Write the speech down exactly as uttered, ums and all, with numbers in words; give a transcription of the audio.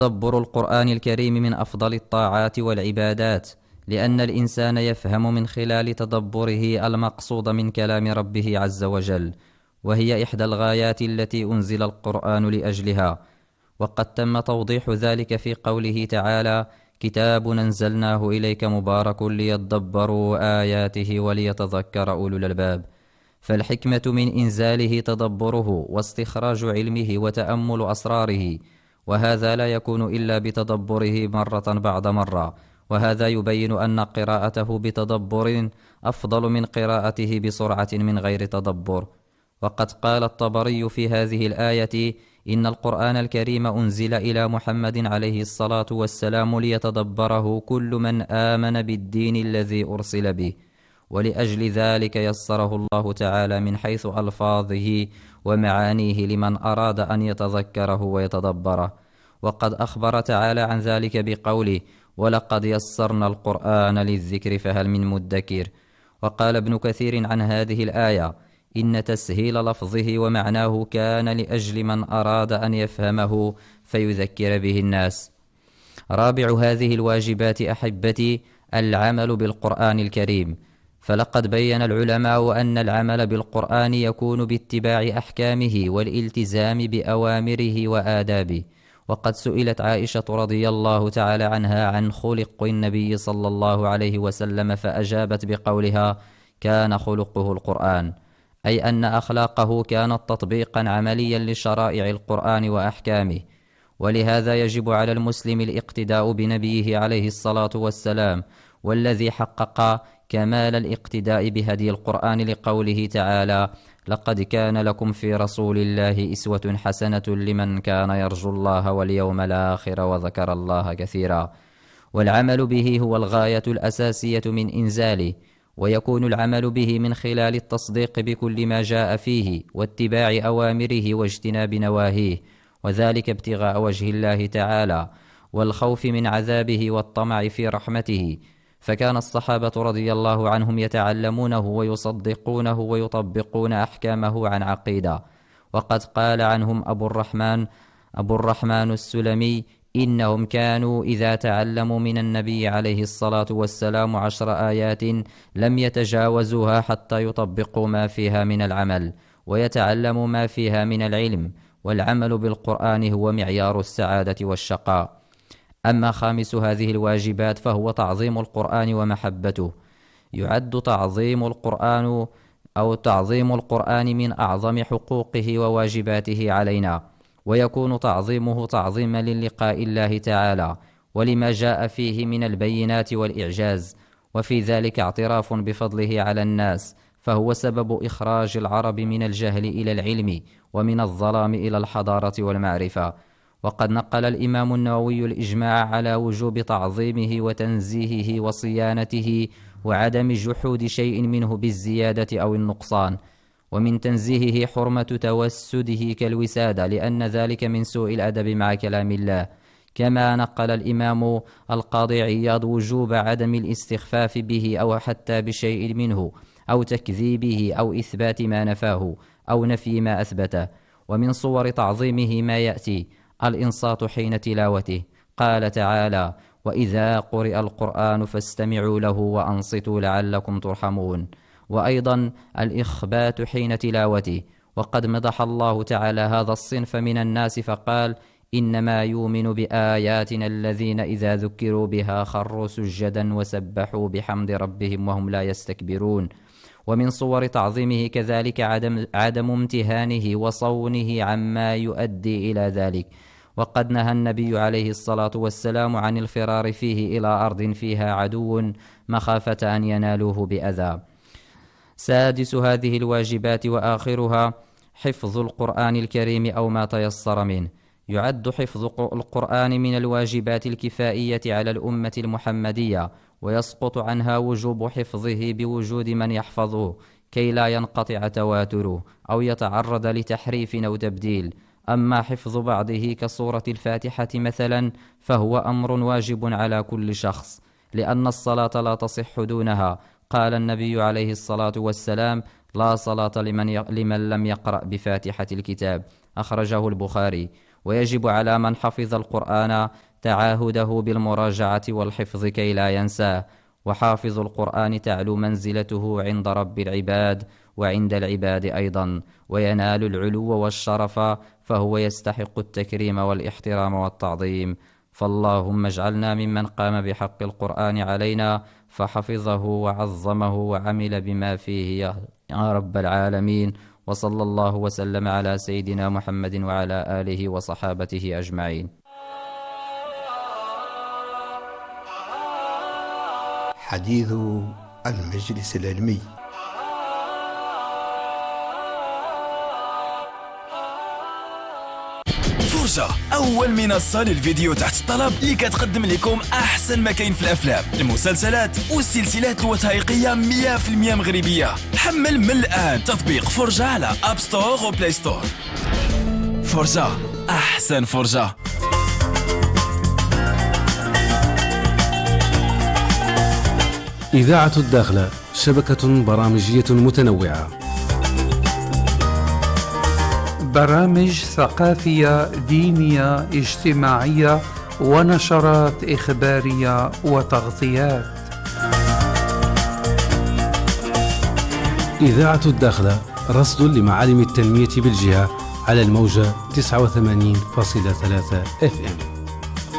تدبر القرآن الكريم من أفضل الطاعات والعبادات، لأن الإنسان يفهم من خلال تدبره المقصود من كلام ربه عز وجل، وهي إحدى الغايات التي أنزل القرآن لأجلها. وقد تم توضيح ذلك في قوله تعالى: كتاب أنزلناه إليك مبارك ليدبروا آياته وليتذكر أولو الألباب. فالحكمة من إنزاله تدبره واستخراج علمه وتأمل أسراره، وهذا لا يكون إلا بتدبره مرة بعد مرة، وهذا يبين أن قراءته بتدبر أفضل من قراءته بسرعة من غير تدبر. وقد قال الطبري في هذه الآية: إن القرآن الكريم أنزل إلى محمد عليه الصلاة والسلام ليتدبره كل من آمن بالدين الذي أرسل به، ولأجل ذلك يسره الله تعالى من حيث ألفاظه ومعانيه لمن أراد أن يتذكره ويتدبره. وقد أخبر تعالى عن ذلك بقوله: ولقد يسرنا القرآن للذكر فهل من مدكر. وقال ابن كثير عن هذه الآية: إن تسهيل لفظه ومعناه كان لأجل من أراد أن يفهمه فيذكر به الناس. رابع هذه الواجبات أحبتي العمل بالقرآن الكريم، فلقد بين العلماء أن العمل بالقرآن يكون باتباع أحكامه والالتزام بأوامره وآدابه. وقد سئلت عائشة رضي الله تعالى عنها عن خلق النبي صلى الله عليه وسلم فأجابت بقولها: كان خلقه القرآن، أي أن أخلاقه كانت تطبيقا عمليا لشرائع القرآن وأحكامه. ولهذا يجب على المسلم الاقتداء بنبيه عليه الصلاة والسلام، والذي حقق كمال الاقتداء بهدي القرآن لقوله تعالى: لقد كان لكم في رسول الله أسوة حسنة لمن كان يرجو الله واليوم الآخر وذكر الله كثيرا. والعمل به هو الغاية الأساسية من إنزاله، ويكون العمل به من خلال التصديق بكل ما جاء فيه واتباع أوامره واجتناب نواهيه، وذلك ابتغاء وجه الله تعالى والخوف من عذابه والطمع في رحمته. فكان الصحابة رضي الله عنهم يتعلمونه ويصدقونه ويطبقون أحكامه عن عقيدة. وقد قال عنهم أبو الرحمن أبو الرحمن السلمي: إنهم كانوا إذا تعلموا من النبي عليه الصلاة والسلام عشر آيات لم يتجاوزوها حتى يطبقوا ما فيها من العمل ويتعلموا ما فيها من العلم. والعمل بالقرآن هو معيار السعادة والشقاء. أما خامس هذه الواجبات فهو تعظيم القرآن ومحبته. يعد تعظيم القرآن أو تعظيم القرآن من أعظم حقوقه وواجباته علينا، ويكون تعظيمه تعظيما للقاء الله تعالى ولما جاء فيه من البينات والإعجاز، وفي ذلك اعتراف بفضله على الناس، فهو سبب إخراج العرب من الجهل إلى العلم ومن الظلام إلى الحضارة والمعرفة. وقد نقل الإمام النووي الإجماع على وجوب تعظيمه وتنزيهه وصيانته وعدم جحود شيء منه بالزيادة أو النقصان. ومن تنزيهه حرمة توسده كالوسادة، لأن ذلك من سوء الأدب مع كلام الله. كما نقل الإمام القاضي عياض وجوب عدم الاستخفاف به أو حتى بشيء منه، أو تكذيبه أو إثبات ما نفاه أو نفي ما أثبته. ومن صور تعظيمه ما يأتي: الإنصات حين تلاوته، قال تعالى: وإذا قرئ القرآن فاستمعوا له وأنصتوا لعلكم ترحمون. وأيضا الإخبات حين تلاوته. وقد مدح الله تعالى هذا الصنف من الناس فقال: إنما يؤمن بآياتنا الذين إذا ذكروا بها خروا سجدا وسبحوا بحمد ربهم وهم لا يستكبرون. ومن صور تعظيمه كذلك عدم, عدم امتهانه وصونه عما يؤدي إلى ذلك. وقد نهى النبي عليه الصلاة والسلام عن الفرار فيه إلى أرض فيها عدو مخافة أن ينالوه بأذى. سادس هذه الواجبات وآخرها حفظ القرآن الكريم أو ما تيسر منه. يعد حفظ القرآن من الواجبات الكفائية على الأمة المحمدية، ويسقط عنها وجوب حفظه بوجود من يحفظه كي لا ينقطع تواتره أو يتعرض لتحريف أو تبديل. أما حفظ بعضه كسورة الفاتحة مثلا فهو أمر واجب على كل شخص، لأن الصلاة لا تصح دونها. قال النبي عليه الصلاة والسلام: لا صلاة لمن, ي... لمن لم يقرأ بفاتحة الكتاب، أخرجه البخاري. ويجب على من حفظ القرآن تعاهده بالمراجعة والحفظ كي لا ينساه. وحافظ القرآن تعلو منزلته عند رب العباد وعند العباد أيضا، وينال العلو والشرف، فهو يستحق التكريم والاحترام والتعظيم. فاللهم اجعلنا ممن قام بحق القرآن علينا فحفظه وعظمه وعمل بما فيه يا رب العالمين. وصلى الله وسلم على سيدنا محمد وعلى آله وصحابته أجمعين. حديث المجلس العلمي. فرجة، أول منصة للفيديو تحت الطلب اللي كتقدم لكم أحسن ما كاين في الأفلام، المسلسلات والسلسلات الوثائقية مية في المية مغربية. حمل من الآن تطبيق فرجة على أب ستور وبلاي ستور. فرجة، أحسن فرجة. إذاعة الداخلة، شبكة برامجية متنوعة، برامج ثقافية، دينية، اجتماعية، ونشرات إخبارية وتغطيات. إذاعة الداخلة، رصد لمعالم التنمية بالجهة على الموجة تسعة وثمانين فاصلة ثلاثة إف إم.